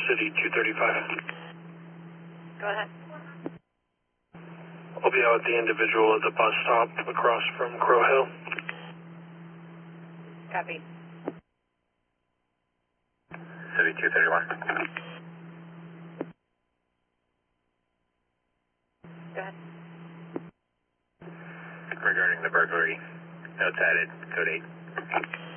City 235. Go ahead. I'll be out with the individual at the bus stop across from Crow Hill. Copy. City 231. Go ahead. Regarding the burglary, notes added, code 8.